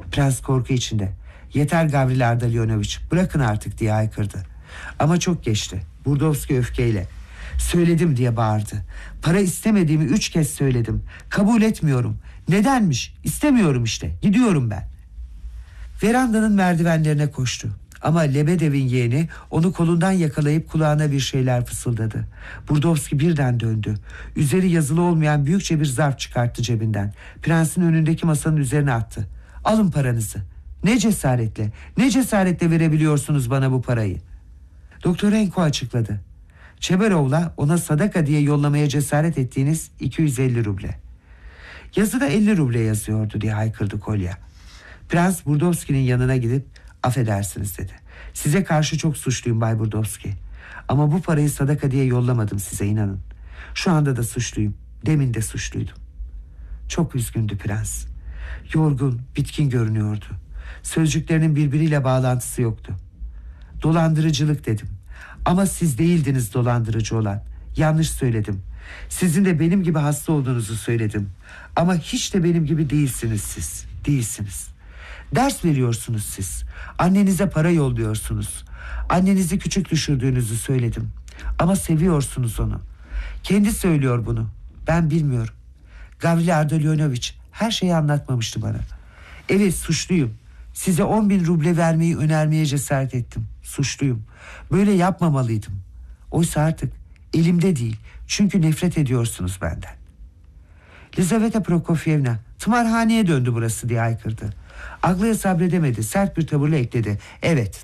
Prens korku içinde. Yeter Gavril Ardalionovich, bırakın artık diye haykırdı. Ama çok geçti. Burdovski öfkeyle. Söyledim diye bağırdı. Para istemediğimi 3 kez söyledim. Kabul etmiyorum. Nedenmiş? İstemiyorum işte. Gidiyorum ben. Verandanın merdivenlerine koştu. Ama Lebedev'in yeğeni onu kolundan yakalayıp kulağına bir şeyler fısıldadı. Burdovski birden döndü. Üzeri yazılı olmayan büyükçe bir zarf çıkarttı cebinden. Prensin önündeki masanın üzerine attı. Alın paranızı. Ne cesaretle verebiliyorsunuz bana bu parayı? Doktorenko açıkladı. Çeberov'la ona sadaka diye yollamaya cesaret ettiğiniz 250 ruble. Yazıda 50 ruble yazıyordu diye haykırdı Kolya. Prens Burdovski'nin yanına gidip affedersiniz dedi. Size karşı çok suçluyum Bay Burdovski. Ama bu parayı sadaka diye yollamadım size, inanın. Şu anda da suçluyum. Demin de suçluydum. Çok üzgündü prens. Yorgun, bitkin görünüyordu. Sözcüklerinin birbiriyle bağlantısı yoktu. Dolandırıcılık dedim. Ama siz değildiniz dolandırıcı olan. Yanlış söyledim. Sizin de benim gibi hasta olduğunuzu söyledim. Ama hiç de benim gibi değilsiniz siz. Değilsiniz. Ders veriyorsunuz siz. Annenize para yolluyorsunuz. Annenizi küçük düşürdüğünüzü söyledim. Ama seviyorsunuz onu. Kendi söylüyor bunu. Ben bilmiyorum. Gavril Ardalionovich her şeyi anlatmamıştı bana. Evet, suçluyum. Size 10.000 ruble vermeyi önermeye cesaret ettim. Suçluyum. Böyle yapmamalıydım. Oysa artık elimde değil. Çünkü nefret ediyorsunuz benden. Lizaveta Prokofyevna, tımarhaneye döndü burası diye haykırdı. Aglaya sabredemedi. Sert bir tavırla ekledi. Evet,